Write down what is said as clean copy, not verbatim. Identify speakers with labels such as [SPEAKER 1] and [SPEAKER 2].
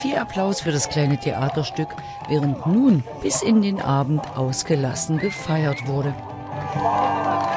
[SPEAKER 1] Viel Applaus für das kleine Theaterstück, während nun bis in den Abend ausgelassen gefeiert wurde.